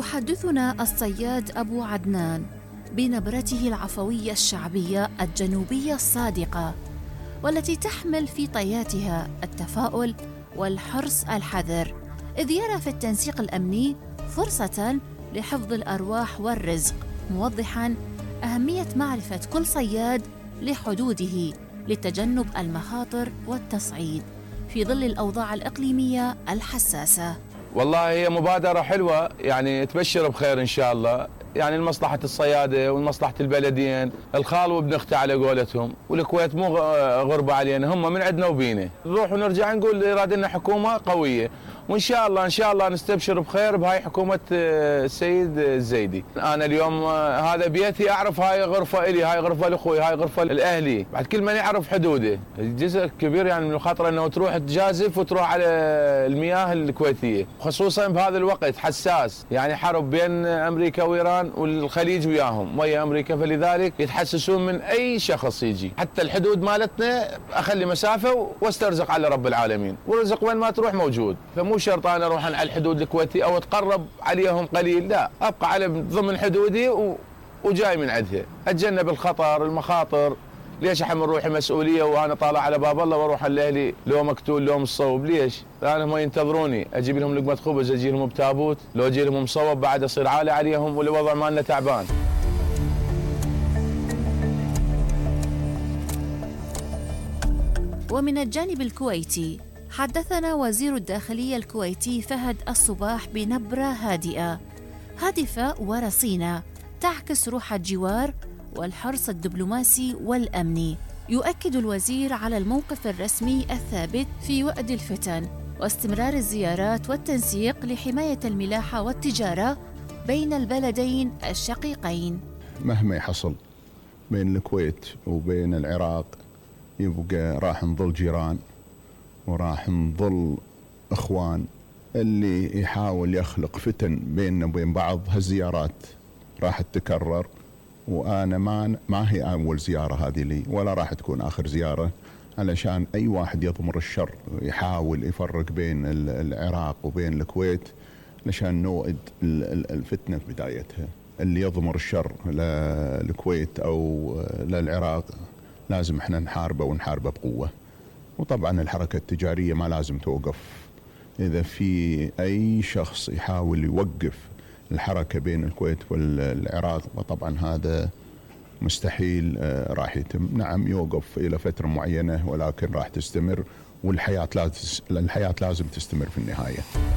يحدثنا الصياد أبو عدنان بنبرته العفوية الشعبية الجنوبية الصادقة، والتي تحمل في طياتها التفاؤل والحرص الحذر، إذ يرى في التنسيق الأمني فرصة لحفظ الأرواح والرزق، موضحاً أهمية معرفة كل صياد لحدوده لتجنب المخاطر والتصعيد في ظل الأوضاع الإقليمية الحساسة. والله هي مبادرة حلوة، يعني تبشر بخير إن شاء الله، يعني لمصلحة الصيادة ولمصلحة البلدين، الخال وابن اخته على قولتهم، والكويت مو غربة علينا، هم من عندنا وبينا، نروح ونرجع نقول إرادة لنا حكومة قوية، وإن شاء الله نستبشر بخير بهاي حكومة السيد الزيدي. أنا اليوم هذا بيتي، أعرف هاي غرفة إلي، هاي غرفة لأخوي، هاي غرفة لأهلي، بعد كل من يعرف حدوده، جزء كبير يعني من الخطر أنه تروح تجازف وتروح على المياه الكويتية، خصوصا بهذا الوقت حساس، يعني حرب بين أمريكا وإيران والخليج وياهم ويا أمريكا، فلذلك يتحسسون من أي شخص يجي، حتى الحدود مالتنا أخلي مسافة واسترزق على رب العالمين، والرزق وين ما تروح موجود، فمو شرط أنا أروح على الحدود الكويتية أو أتقرب عليهم قليل، لا، أبقى على ضمن حدودي وجاي من عندها، أتجنب الخطر المخاطر. ليش أحمل روحي مسؤولية وأنا طالع على باب الله وأروح لأهلي لو مقتول لو مصوب؟ ليش؟ لأن هم ينتظروني، أجيب لهم لقمة خبز، أجي لهم بتابوت، لو أجي لهم مصوب بعد أصير عالي عليهم والوضع مالنا تعبان. ومن الجانب الكويتي حدثنا وزير الداخلية الكويتي فهد الصباح بنبرة هادئة هادفة ورصينة تعكس روح الجوار والحرص الدبلوماسي والأمني. يؤكد الوزير على الموقف الرسمي الثابت في وقت الفتن واستمرار الزيارات والتنسيق لحماية الملاحة والتجارة بين البلدين الشقيقين. مهما يحصل بين الكويت وبين العراق يبقى راح نظل جيران وراح نظل اخوان. اللي يحاول يخلق فتن بيننا وبين بعض هالزيارات راح تتكرر، وانا ما هي اول زياره هذه لي ولا راح تكون اخر زياره، علشان اي واحد يضمر الشر يحاول يفرق بين العراق وبين الكويت علشان نوئد الفتنه في بدايتها. اللي يضمر الشر للكويت او للعراق لازم احنا نحاربه ونحاربه بقوه. وطبعا الحركه التجاريه ما لازم توقف. اذا في اي شخص يحاول يوقف الحركه بين الكويت والعراق وطبعا هذا مستحيل راح يتم. نعم يوقف الى فتره معينه ولكن راح تستمر، والحياه لازم تستمر في النهايه.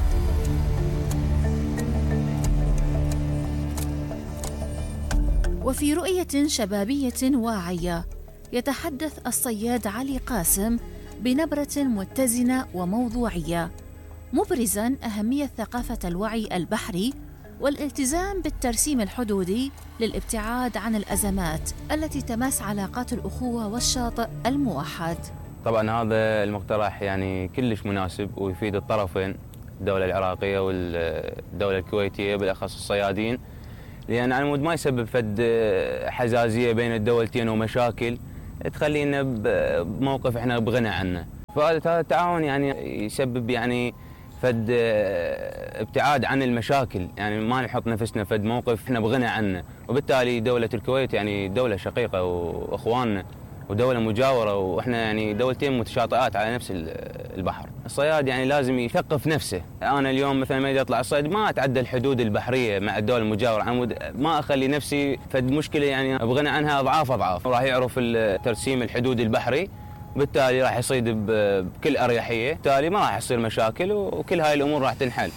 وفي رؤية شبابية واعية يتحدث الصياد علي قاسم بنبرة متزنة وموضوعية، مبرزاً أهمية ثقافة الوعي البحري والالتزام بالترسيم الحدودي للابتعاد عن الأزمات التي تمس علاقات الأخوة والشاطئ الموحد. طبعاً هذا المقترح يعني كلش مناسب ويفيد الطرفين، الدولة العراقية والدولة الكويتية بالأخص الصيادين، لأن على مود ما يسبب فد حزازية بين الدولتين ومشاكل تخلينا بموقف احنا بغنى عنه. فهذا التعاون يعني يسبب يعني فد ابتعاد عن المشاكل، يعني ما نحط نفسنا فد موقف احنا بغنى عنه. وبالتالي دولة الكويت يعني دولة شقيقة واخواننا ودولة مجاورة، واحنا يعني دولتين متشاطئات على نفس البحر. الصياد يعني لازم يثقف نفسه. انا اليوم مثلا ما اطلع الصيد ما اتعدى الحدود البحرية مع الدول المجاورة، ما اخلي نفسي فد مشكلة يعني ابغنى عنها اضعاف. راح يعرف الترسيم الحدود البحري، وبالتالي راح يصيد بكل اريحية، بالتالي ما راح يصير مشاكل وكل هاي الامور راح تنحل.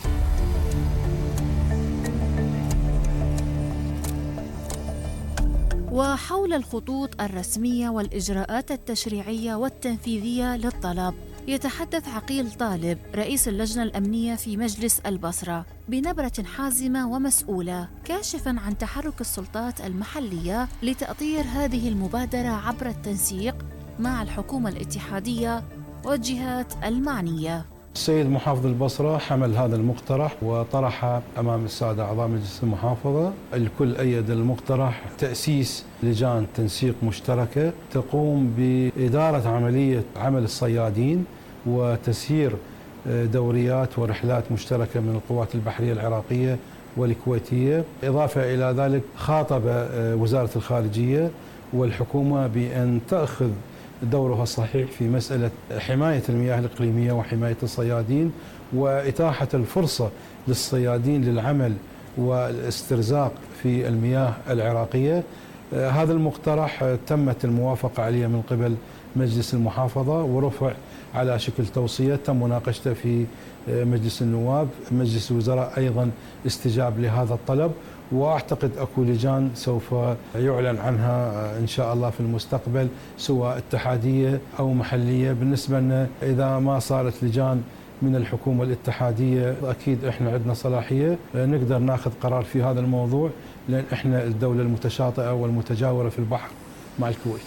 وحول الخطوط الرسمية والإجراءات التشريعية والتنفيذية للطلب يتحدث عقيل طالب رئيس اللجنة الأمنية في مجلس البصرة بنبرة حازمة ومسؤولة، كاشفاً عن تحرك السلطات المحلية لتأطير هذه المبادرة عبر التنسيق مع الحكومة الاتحادية والجهات المعنية. السيد محافظ البصرة حمل هذا المقترح وطرحه أمام السادة أعضاء مجلس المحافظة. الكل أيد المقترح تأسيس لجان تنسيق مشتركة تقوم بإدارة عملية عمل الصيادين وتسيير دوريات ورحلات مشتركة من القوات البحرية العراقية والكويتية. إضافة إلى ذلك خاطب وزارة الخارجية والحكومة بأن تأخذ دورها الصحيح في مسألة حماية المياه الإقليمية وحماية الصيادين وإتاحة الفرصة للصيادين للعمل والاسترزاق في المياه العراقية. هذا المقترح تمت الموافقة عليه من قبل مجلس المحافظة ورفع على شكل توصية، تم مناقشته في مجلس النواب. مجلس الوزراء أيضا استجاب لهذا الطلب، وأعتقد أكو لجان سوف يعلن عنها إن شاء الله في المستقبل سواء اتحادية أو محلية. بالنسبة لنا إذا ما صارت لجان من الحكومة الاتحادية أكيد إحنا عندنا صلاحية نقدر ناخذ قرار في هذا الموضوع، لأن إحنا الدولة المتشاطئة والمتجاورة في البحر مع الكويت.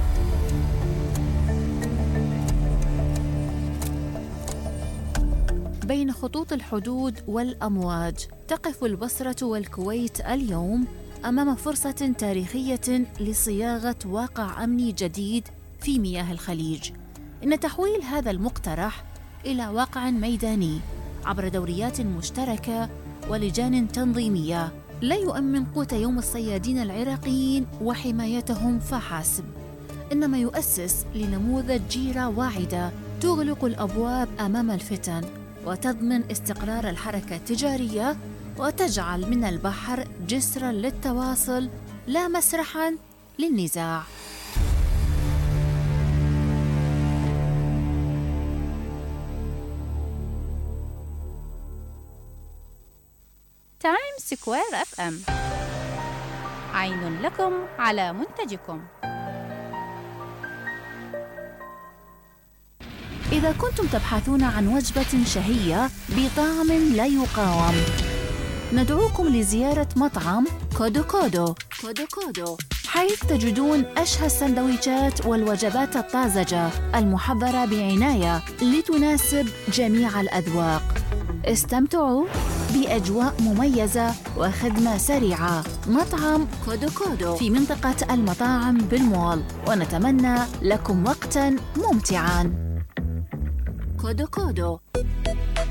بين خطوط الحدود والأمواج تقف البصرة والكويت اليوم أمام فرصة تاريخية لصياغة واقع أمني جديد في مياه الخليج. إن تحويل هذا المقترح إلى واقع ميداني عبر دوريات مشتركة ولجان تنظيمية لا يؤمن قوت يوم الصيادين العراقيين وحمايتهم فحسب، إنما يؤسس لنموذج جيرة واعدة تغلق الأبواب أمام الفتن وتضمن استقرار الحركة التجارية وتجعل من البحر جسراً للتواصل لا مسرحاً للنزاع. تايمز سكوير FM، عين لكم على منتجكم. إذا كنتم تبحثون عن وجبة شهية بطعم لا يقاوم، ندعوكم لزيارة مطعم كودو كودو حيث تجدون أشهى السندويشات والوجبات الطازجة المحضرة بعناية لتناسب جميع الأذواق. استمتعوا بأجواء مميزة وخدمة سريعة. مطعم كودو كودو في منطقة المطاعم بالمول، ونتمنى لكم وقتاً ممتعاً. كودو كودو.